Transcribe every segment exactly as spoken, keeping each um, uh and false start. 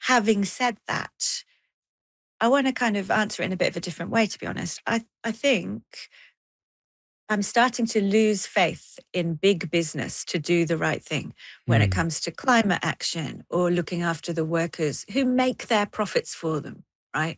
having said that, I want to kind of answer it in a bit of a different way, to be honest. I, I think I'm starting to lose faith in big business to do the right thing when mm. it comes to climate action or looking after the workers who make their profits for them, right?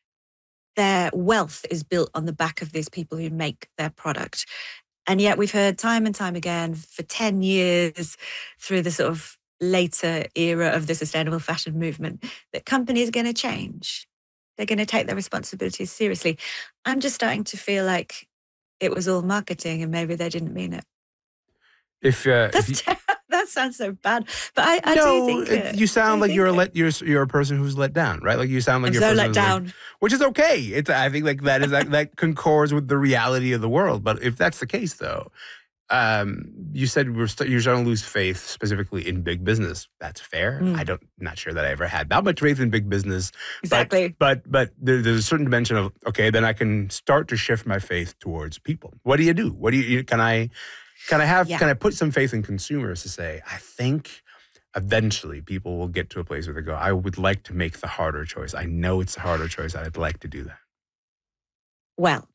Their wealth is built on the back of these people who make their product. And yet we've heard time and time again for ten years through the sort of later era of the sustainable fashion movement that companies are going to change. They're going to take their responsibilities seriously. I'm just starting to feel like it was all marketing and maybe they didn't mean it. If, uh, That's if you, that sounds so bad, but I, I no, do think it. You sound like you're a it. let you're you're a person who's let down, right? Like you sound like I'm you're so a person let down, like, which is okay. It's I think like that is that, that concords with the reality of the world. But if that's the case, though, um, you said we're st- you're starting to lose faith specifically in big business. That's fair. Mm. I don't not sure that I ever had that much faith in big business. Exactly. But but, but there, there's a certain dimension of okay, then I can start to shift my faith towards people. What do you do? What do you can I? Can I have, yeah. can I put some faith in consumers to say, I think eventually people will get to a place where they go, I would like to make the harder choice. I know it's a harder choice. I'd like to do that. Well,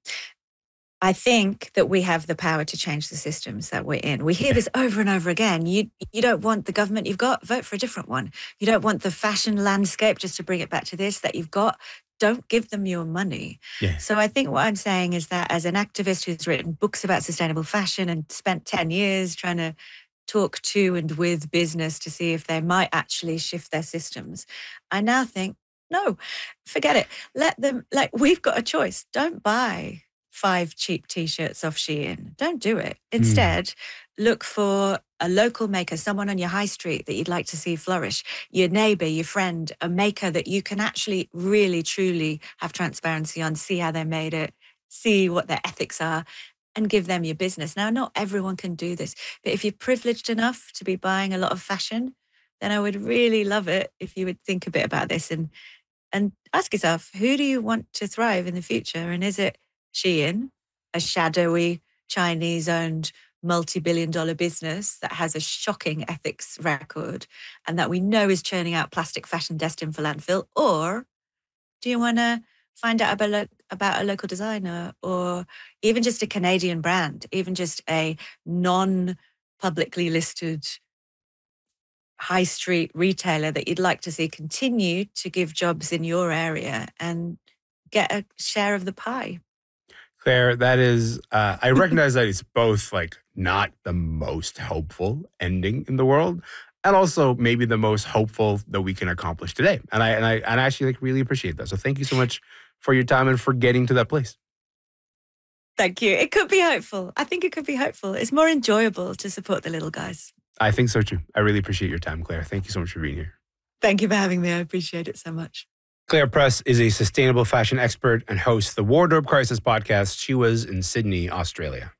I think that we have the power to change the systems that we're in. We hear this over and over again. You you don't want the government you've got, vote for a different one. You don't want the fashion landscape, just to bring it back to this, that you've got, don't give them your money. Yeah. So I think what I'm saying is that as an activist who's written books about sustainable fashion and spent ten years trying to talk to and with business to see if they might actually shift their systems, I now think, no, forget it. Let them, like, we've got a choice. Don't buy five cheap T-shirts off Shein. Don't do it. Instead, mm. look for a local maker, someone on your high street that you'd like to see flourish, your neighbor, your friend, a maker that you can actually really, truly have transparency on, see how they made it, see what their ethics are, and give them your business. Now, not everyone can do this, but if you're privileged enough to be buying a lot of fashion, then I would really love it if you would think a bit about this and and ask yourself, who do you want to thrive in the future? And is it Shein, a shadowy Chinese-owned multi-billion dollar business that has a shocking ethics record and that we know is churning out plastic fashion destined for landfill? Or do you want to find out about, lo- about a local designer or even just a Canadian brand, even just a non-publicly listed high street retailer that you'd like to see continue to give jobs in your area and get a share of the pie? Claire, that is, uh, I recognize that it's both like not the most hopeful ending in the world and also maybe the most hopeful that we can accomplish today. And I and I and I actually like really appreciate that. So thank you so much for your time and for getting to that place. Thank you. It could be hopeful. I think it could be hopeful. It's more enjoyable to support the little guys. I think so too. I really appreciate your time, Claire. Thank you so much for being here. Thank you for having me. I appreciate it so much. Claire Press is a sustainable fashion expert and hosts the Wardrobe Crisis podcast. She was in Sydney, Australia.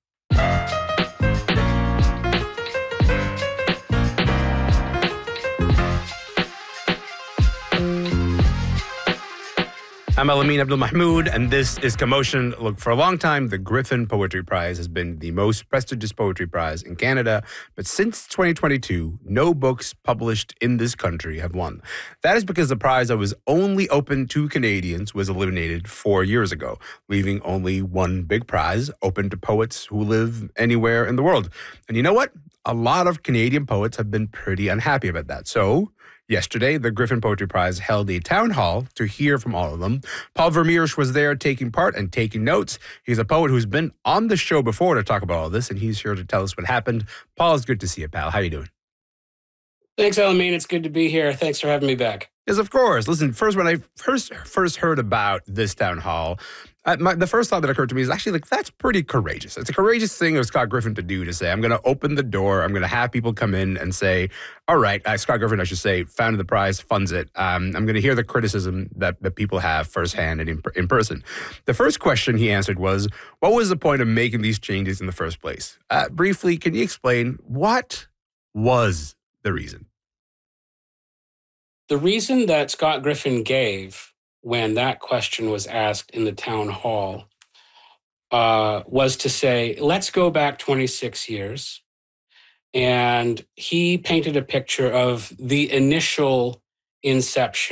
I'm Elamin Abdelmahmoud, and this is Commotion. Look, for a long time, the Griffin Poetry Prize has been the most prestigious poetry prize in Canada. But since twenty twenty-two, no books published in this country have won. That is because the prize that was only open to Canadians was eliminated four years ago, leaving only one big prize open to poets who live anywhere in the world. And you know what? A lot of Canadian poets have been pretty unhappy about that. So yesterday, the Griffin Poetry Prize held a town hall to hear from all of them. Paul Vermeersch was there taking part and taking notes. He's a poet who's been on the show before to talk about all this, and he's here to tell us what happened. Paul, it's good to see you, pal. How you doing? Thanks, Elamin. It's good to be here. Thanks for having me back. Yes, of course. Listen, first, when I first first heard about this town hall, Uh, my, the first thought that occurred to me is actually like, that's pretty courageous. It's a courageous thing of Scott Griffin to do, to say, I'm going to open the door. I'm going to have people come in and say, all right, uh, Scott Griffin, I should say, founded the prize, funds it. Um, I'm going to hear the criticism that, that people have firsthand and in, in person. The first question he answered was, what was the point of making these changes in the first place? Uh, briefly, can you explain what was the reason? The reason that Scott Griffin gave when that question was asked in the town hall uh, was to say, let's go back twenty-six years. And he painted a picture of the initial inception